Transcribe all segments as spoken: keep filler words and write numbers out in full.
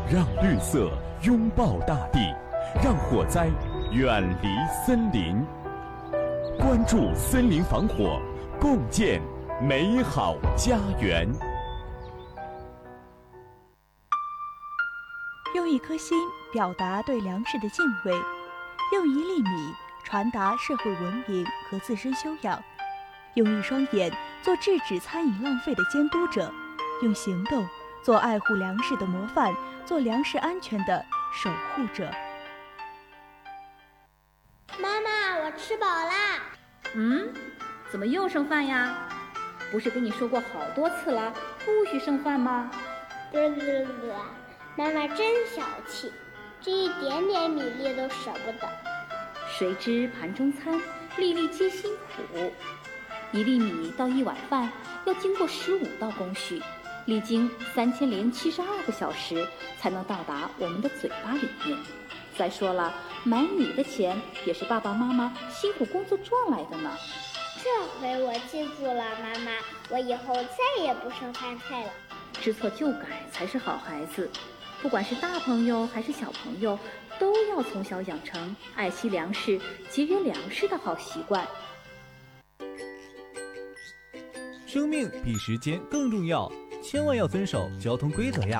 让绿色拥抱大地，让火灾远离森林。关注森林防火，共建美好家园。 用一颗心表达对粮食的敬畏，用一粒米传达社会文明和自身修养，用一双眼做制止餐饮浪费的监督者，用行动做爱护粮食的模范，做粮食安全的守护者。 妈妈，我吃饱啦。 嗯，怎么又剩饭呀？不是跟你说过好多次了，不许剩饭吗？ 对对对，妈妈真小气，这一点点米粒都舍不得。 谁知盘中餐，粒粒皆辛苦。一粒米到一碗饭要经过十五道工序，历经三千零七十二个小时才能到达我们的嘴巴里面。再说了，买米的钱也是爸爸妈妈辛苦工作赚来的呢。 这回我记住了，妈妈，我以后再也不剩饭菜了。 知错就改才是好孩子，不管是大朋友还是小朋友，都要从小养成爱惜粮食、节约粮食的好习惯。 生命比时间更重要，千万要遵守交通规则呀！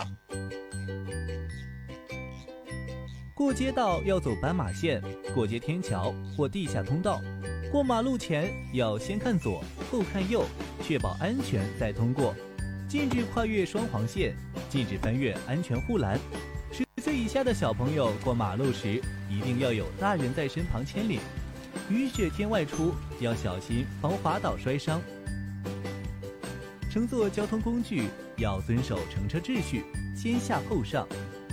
过街道要走斑马线，过街天桥或地下通道，过马路前要先看左后看右，确保安全再通过。禁止跨越双黄线，禁止翻越安全护栏。十岁以下的小朋友过马路时，一定要有大人在身旁牵领。雨雪天外出要小心防滑倒摔伤。乘坐交通工具要遵守乘车秩序，先下后上，